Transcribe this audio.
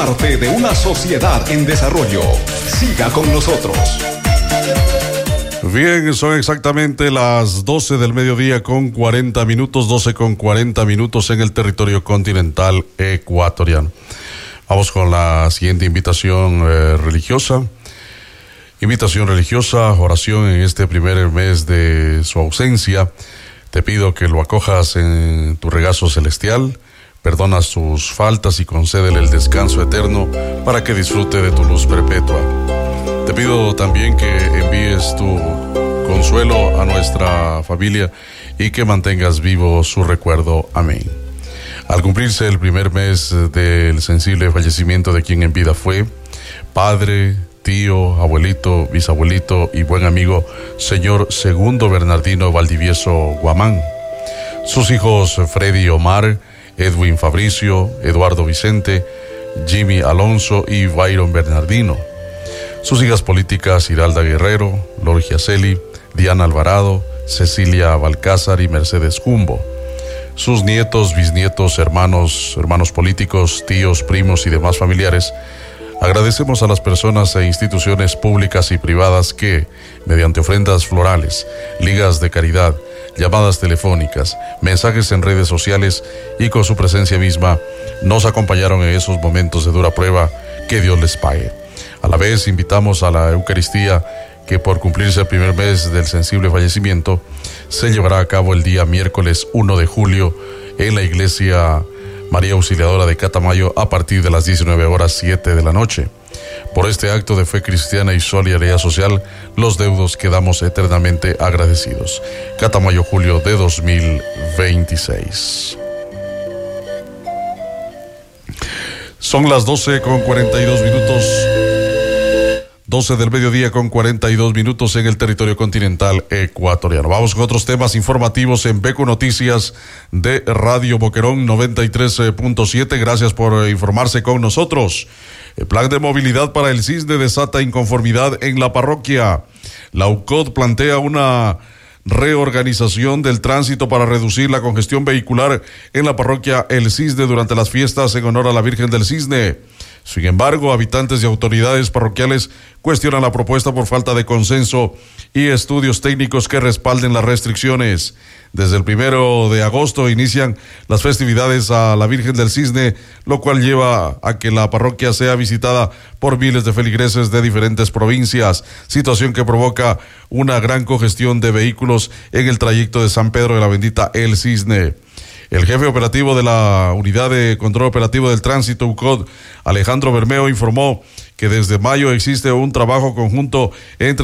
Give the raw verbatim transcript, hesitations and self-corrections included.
Parte de una sociedad en desarrollo. Siga con nosotros. Bien, son exactamente las doce del mediodía con cuarenta minutos, doce con cuarenta minutos en el territorio continental ecuatoriano. Vamos con la siguiente invitación eh, religiosa. Invitación religiosa, oración en este primer mes de su ausencia. Te pido que lo acojas en tu regazo celestial, perdona sus faltas y concédele el descanso eterno para que disfrute de tu luz perpetua. Te pido también que envíes tu consuelo a nuestra familia y que mantengas vivo su recuerdo. Amén. Al cumplirse el primer mes del sensible fallecimiento de quien en vida fue padre, tío, abuelito, bisabuelito y buen amigo, señor Segundo Bernardino Valdivieso Guamán, sus hijos Freddy Omar, Edwin Fabricio, Eduardo Vicente, Jimmy Alonso y Byron Bernardino, sus hijas políticas Hiralda Guerrero, Lorgia Celi, Diana Alvarado, Cecilia Balcázar y Mercedes Jumbo, sus nietos, bisnietos, hermanos, hermanos políticos, tíos, primos y demás familiares. Agradecemos a las personas e instituciones públicas y privadas que, mediante ofrendas florales, ligas de caridad, llamadas telefónicas, mensajes en redes sociales y con su presencia misma, nos acompañaron en esos momentos de dura prueba. Que Dios les pague. A la vez, invitamos a la Eucaristía, que por cumplirse el primer mes del sensible fallecimiento, se llevará a cabo el día miércoles primero de julio en la iglesia María Auxiliadora de Catamayo a partir de las diecinueve horas siete de la noche. Por este acto de fe cristiana y solidaridad social, los deudos quedamos eternamente agradecidos. Catamayo, julio de dos mil veintiséis. Son las doce con cuarenta y dos minutos. doce del mediodía con cuarenta y dos minutos en el territorio continental ecuatoriano. Vamos con otros temas informativos en Beco Noticias de Radio Boquerón noventa y tres punto siete. Gracias por informarse con nosotros. El plan de movilidad para el Cisne desata inconformidad en la parroquia. La U C O D plantea una reorganización del tránsito para reducir la congestión vehicular en la parroquia El Cisne durante las fiestas en honor a la Virgen del Cisne. Sin embargo, habitantes y autoridades parroquiales cuestionan la propuesta por falta de consenso y estudios técnicos que respalden las restricciones. Desde el primero de agosto inician las festividades a la Virgen del Cisne, lo cual lleva a que la parroquia sea visitada por miles de feligreses de diferentes provincias, situación que provoca una gran congestión de vehículos en el trayecto de San Pedro de la Bendita El Cisne. El jefe operativo de la Unidad de Control Operativo del Tránsito, U C O D, Alejandro Bermeo, informó que desde mayo existe un trabajo conjunto entre